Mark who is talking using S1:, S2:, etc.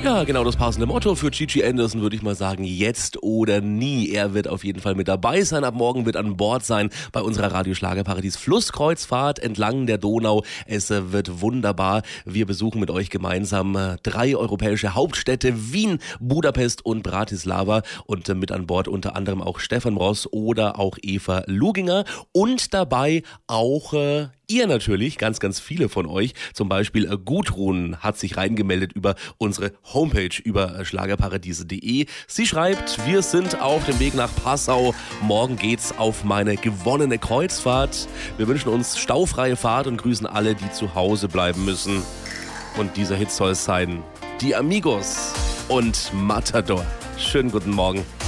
S1: Ja, genau das passende Motto für Gigi Anderson würde ich mal sagen, jetzt oder nie. Er wird auf jeden Fall mit dabei sein, ab morgen wird an Bord sein bei unserer Radio-Schlagerparadies Flusskreuzfahrt entlang der Donau. Es wird wunderbar. Wir besuchen mit euch gemeinsam 3 europäische Hauptstädte, Wien, Budapest und Bratislava, und mit an Bord unter anderem auch Stefan Ross oder auch Eva Luginger und dabei auch ihr natürlich, ganz, ganz viele von euch. Zum Beispiel Gudrun hat sich reingemeldet über unsere Homepage, über schlagerparadiese.de. Sie schreibt, wir sind auf dem Weg nach Passau. Morgen geht's auf meine gewonnene Kreuzfahrt. Wir wünschen uns staufreie Fahrt und grüßen alle, die zu Hause bleiben müssen. Und dieser Hit soll es sein: Die Amigos und Matador. Schönen guten Morgen.